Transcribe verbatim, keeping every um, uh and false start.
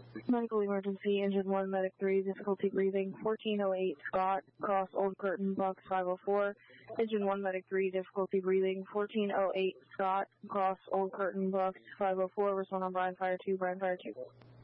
Medical emergency, engine one, medic three, difficulty breathing, fourteen oh eight, Scott, cross Old Curtain, box five oh four. Engine one, medic three, difficulty breathing, fourteen oh eight, Scott, cross Old Curtain, box five oh four. Respond on Brian Fire two, Brian Fire two.